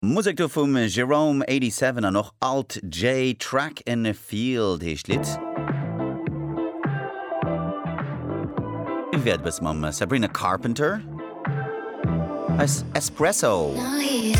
Musik do vum Jerome 87 an noch Alt J Track in the Field hecht Lit. Werd bis mam Sabrina Carpenter. As Espresso.